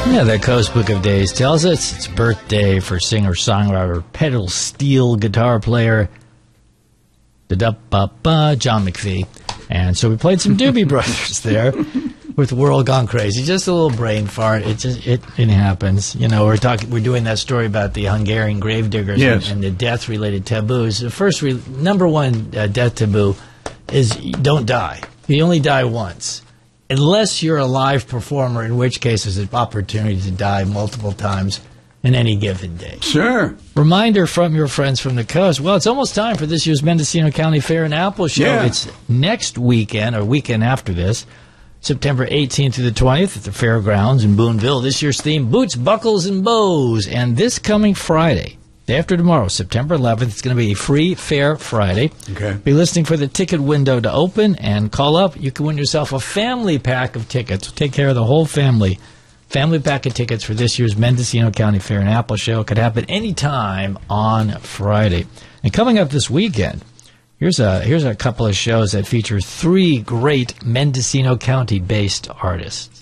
Yeah, the Coast Book of Days tells us it's birthday for singer-songwriter, pedal steel guitar player, John McPhee. And so we played some Doobie Brothers there with World Gone Crazy. Just a little brain fart. It happens. You know, we're doing that story about the Hungarian gravediggers and the death-related taboos. The first number one death taboo is don't die. You only die once. Unless you're a live performer, in which case there's an opportunity to die multiple times in any given day. Sure. Reminder from your friends from the coast. Well, it's almost time for this year's Mendocino County Fair and Apple Show. Yeah. It's next weekend, or weekend after this, September 18th through the 20th at the Fairgrounds in Boonville. This year's theme, Boots, Buckles, and Bows. And this coming Friday, day after tomorrow, September 11th, it's going to be a free Fair Friday. Okay. Be listening for the ticket window to open and call up. You can win yourself a family pack of tickets. Take care of the whole family. Family pack of tickets for this year's Mendocino County Fair and Apple Show. It could happen anytime on Friday. And coming up this weekend, here's a couple of shows that feature three great Mendocino County-based artists.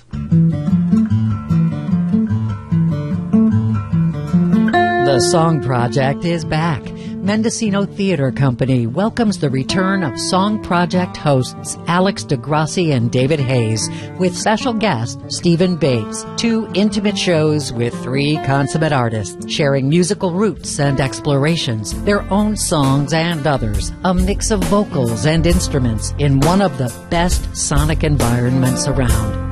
The Song Project is back. Mendocino Theater Company welcomes the return of Song Project hosts Alex DeGrassi and David Hayes with special guest Stephen Bates. 2 intimate shows with 3 consummate artists sharing musical roots and explorations, their own songs and others, a mix of vocals and instruments in one of the best sonic environments around.